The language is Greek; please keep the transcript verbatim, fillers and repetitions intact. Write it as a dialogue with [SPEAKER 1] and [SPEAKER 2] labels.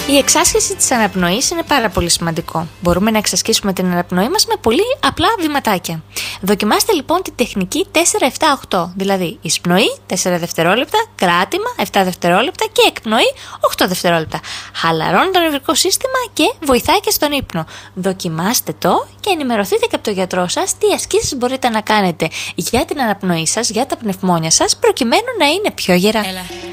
[SPEAKER 1] Η εξάσκηση της αναπνοής είναι πάρα πολύ σημαντικό. Μπορούμε να εξασκήσουμε την αναπνοή μας με πολύ απλά βηματάκια. Δοκιμάστε λοιπόν την τεχνική τέσσερα επτά οκτώ, δηλαδή εισπνοή τέσσερα δευτερόλεπτα, κράτημα επτά δευτερόλεπτα και εκπνοή οκτώ δευτερόλεπτα. Χαλαρώνει το νευρικό σύστημα και βοηθάει και στον ύπνο. Δοκιμάστε το και ενημερωθείτε και από τον γιατρό σας τι ασκήσεις μπορείτε να κάνετε για την αναπνοή σας, για τα πνευμόνια σας, προκειμένου να είναι πιο γερά. Έλα.